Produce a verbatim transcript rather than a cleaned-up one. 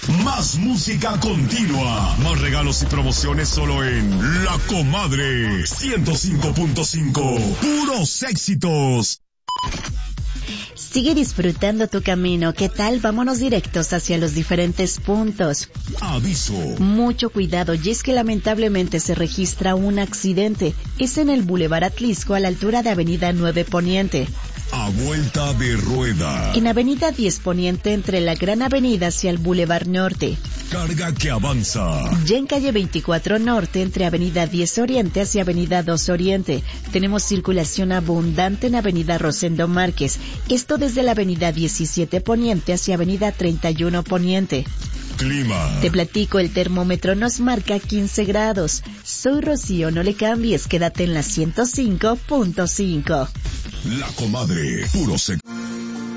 Más música continua. Más regalos y promociones solo en La Comadre. ciento cinco punto cinco. Puros éxitos. Sigue disfrutando tu camino. ¿Qué tal? Vámonos directos hacia los diferentes puntos. Aviso. Mucho cuidado, y es que lamentablemente se registra un accidente. Es en el Boulevard Atlisco, a la altura de Avenida nueve Poniente. A vuelta de rueda. En Avenida diez Poniente, entre la Gran Avenida hacia el Boulevard Norte. Carga que avanza. Ya en calle veinticuatro Norte, entre Avenida diez Oriente hacia Avenida dos Oriente. Tenemos circulación abundante en Avenida Rosendo Márquez. Esto desde la Avenida diecisiete Poniente hacia Avenida treinta y uno Poniente. Clima. Te platico, el termómetro nos marca quince grados. Soy Rocío, no le cambies, quédate en la ciento cinco punto cinco. La Comadre, puro sexo.